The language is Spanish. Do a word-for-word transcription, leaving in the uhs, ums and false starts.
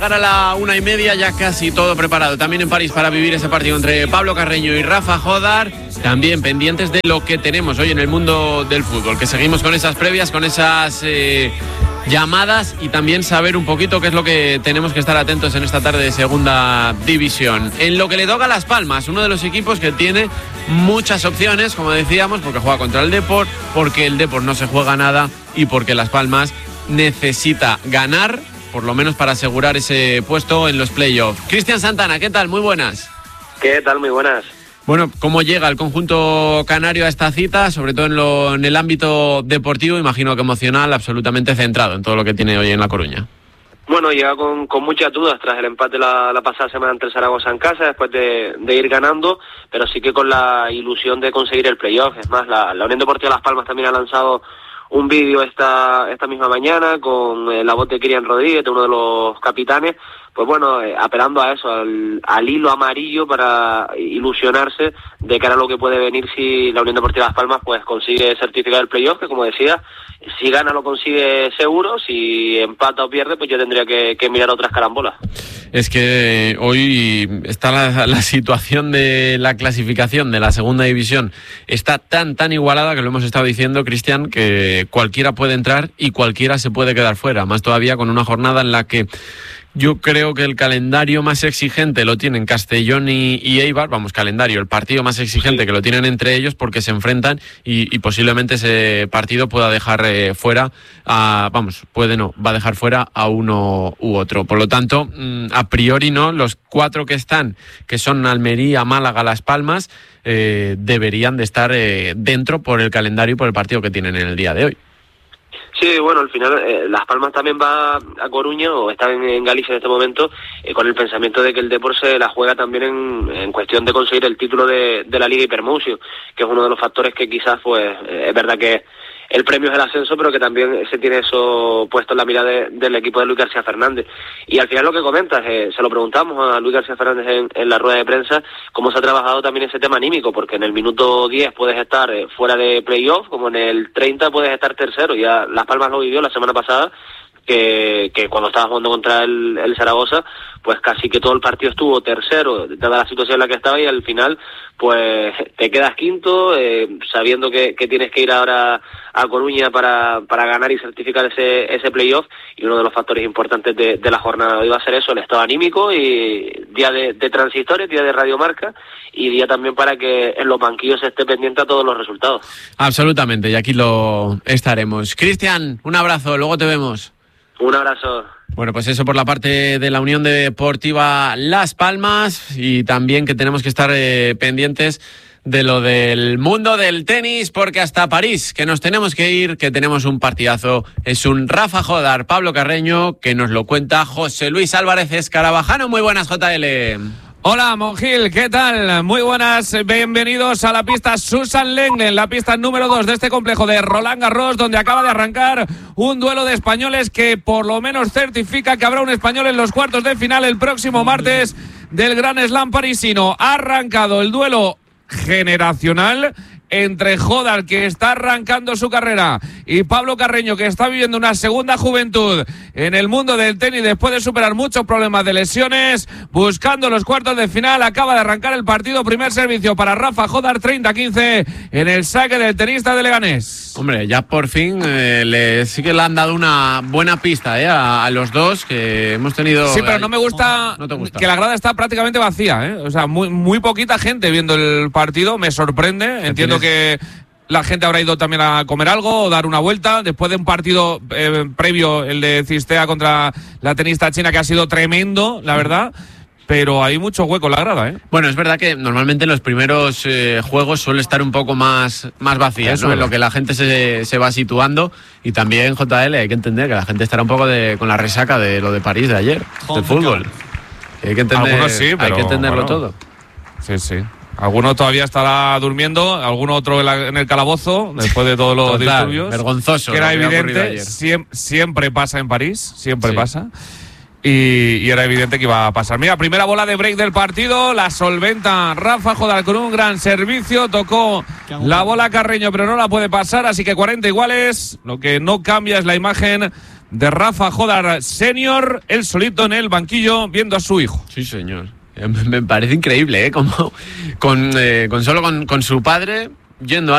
A la una y media ya casi todo preparado también en París para vivir ese partido entre Pablo Carreño y Rafa Jodar, también pendientes de lo que tenemos hoy en el mundo del fútbol, que seguimos con esas previas, con esas eh, llamadas y también saber un poquito qué es lo que tenemos que estar atentos en esta tarde de segunda división. En lo que le toca a Las Palmas, uno de los equipos que tiene muchas opciones, como decíamos, porque juega contra el Depor, porque el Depor no se juega nada y porque Las Palmas necesita ganar, por lo menos para asegurar ese puesto en los playoffs. Cristian Santana, ¿qué tal? Muy buenas. ¿Qué tal? Muy buenas. Bueno, ¿cómo llega el conjunto canario a esta cita? Sobre todo en, lo, en el ámbito deportivo, imagino que emocional, absolutamente centrado en todo lo que tiene hoy en La Coruña. Bueno, llega con, con muchas dudas tras el empate la, la pasada semana entre Zaragoza en casa, después de, de ir ganando, pero sí que con la ilusión de conseguir el playoff. Es más, la, la Unión Deportiva Las Palmas también ha lanzado un vídeo esta esta misma mañana con eh, la voz de Kirian Rodríguez, uno de los capitanes, pues bueno, eh, apelando a eso, al, al hilo amarillo para ilusionarse de cara a lo que puede venir si la Unión Deportiva Las Palmas pues consigue certificar el playoff, que como decía, si gana lo consigue seguro, si empata o pierde, pues yo tendría que, que mirar otras carambolas. Es que hoy está la, la situación de la clasificación de la segunda división, está tan tan igualada que lo hemos estado diciendo, Cristian, que cualquiera puede entrar y cualquiera se puede quedar fuera, más todavía con una jornada en la que yo creo que el calendario más exigente lo tienen Castellón y, y Eibar, vamos, calendario, el partido más exigente, sí, que lo tienen entre ellos porque se enfrentan y, y posiblemente ese partido pueda dejar eh, fuera, a, vamos, puede no, va a dejar fuera a uno u otro. Por lo tanto, mmm, a priori no, los cuatro que están, que son Almería, Málaga, Las Palmas, eh, deberían de estar eh, dentro por el calendario y por el partido que tienen en el día de hoy. Sí, bueno, al final eh, Las Palmas también va a Coruña o está en, en Galicia en este momento eh, con el pensamiento de que el Depor se la juega también en, en cuestión de conseguir el título de, de la Liga Hipermousio, que es uno de los factores que quizás, pues, eh, es verdad que el premio es el ascenso, pero que también se tiene eso puesto en la mira de, del equipo de Luis García Fernández. Y al final lo que comentas, eh, se lo preguntamos a Luis García Fernández en, en la rueda de prensa, cómo se ha trabajado también ese tema anímico, porque en el minuto diez puedes estar eh, fuera de playoff, como en el treinta puedes estar tercero. Ya Las Palmas lo vivió la semana pasada, que, que cuando estaba jugando contra el, el Zaragoza, pues casi que todo el partido estuvo tercero, dada la situación en la que estaba, y al final pues te quedas quinto, eh, sabiendo que, que tienes que ir ahora a Coruña para, para ganar y certificar ese, ese playoff, y uno de los factores importantes de, de la jornada de hoy va a ser eso, el estado anímico, y día de, de transistores, día de radiomarca, y día también para que en los banquillos se esté pendiente a todos los resultados. Absolutamente, y aquí lo estaremos. Cristian, un abrazo, luego te vemos. Un abrazo. Bueno, pues eso por la parte de la Unión Deportiva Las Palmas, y también que tenemos que estar eh, pendientes de lo del mundo del tenis, porque hasta París, que nos tenemos que ir, que tenemos un partidazo. Es un Rafa Jodar, Pablo Carreño, que nos lo cuenta José Luis Álvarez Escarabajano. Muy buenas, J L. Hola, Monjil, ¿qué tal? Muy buenas, bienvenidos a la pista Susan Lenglen, la pista número dos de este complejo de Roland Garros, donde acaba de arrancar un duelo de españoles que por lo menos certifica que habrá un español en los cuartos de final el próximo martes del Grand Slam parisino. Ha arrancado el duelo generacional entre Jodar, que está arrancando su carrera, y Pablo Carreño, que está viviendo una segunda juventud en el mundo del tenis después de superar muchos problemas de lesiones, buscando los cuartos de final. Acaba de arrancar el partido, primer servicio para Rafa Jodar, treinta quince en el saque del tenista de Leganés. Hombre, ya por fin eh, le, sí que le han dado una buena pista eh, a, a los dos, que hemos tenido... Sí, pero no me gusta, no, no te gusta que la grada está prácticamente vacía, ¿eh? O sea, muy, muy poquita gente viendo el partido, me sorprende, entiendo que la gente habrá ido también a comer algo o dar una vuelta después de un partido eh, previo, el de Cistea contra la tenista china, que ha sido tremendo, la verdad, pero hay mucho hueco en la grada, ¿eh? Bueno, es verdad que normalmente en los primeros eh, juegos suele estar un poco más, más vacía, ¿no? En lo que la gente se, se va situando, y también, J L, hay que entender que la gente estará un poco de, con la resaca de lo de París de ayer, del fútbol. Hay que entender, Algunos sí, pero, hay que entenderlo bueno, todo. Sí, sí. Alguno todavía estará durmiendo, alguno otro en, la, en el calabozo, después de todos los Total, disturbios. Vergonzoso. Que era evidente, siem, siempre pasa en París, siempre sí. pasa. Y, y era evidente que iba a pasar. Mira, primera bola de break del partido, la solventa Rafa Jodar con un gran servicio, tocó la bola Carreño, pero no la puede pasar, así que cuarenta iguales. Lo que no cambia es la imagen de Rafa Jodar senior, él solito en el banquillo viendo a su hijo. Sí, señor. Me parece increíble, ¿eh? Como con, eh, con solo con, con su padre yendo a